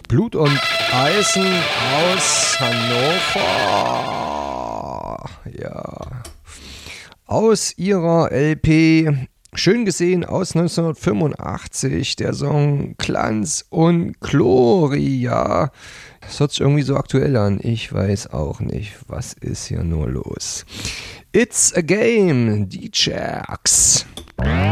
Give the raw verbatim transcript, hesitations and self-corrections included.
Blut und Eisen aus Hannover. Ja. Aus ihrer L P Schön gesehen aus neunzehnhundertfünfundachtzig, der Song Glanz und Gloria. Das hört sich irgendwie so aktuell an. Ich weiß auch nicht, was ist hier nur los. It's a Game, die Jerks.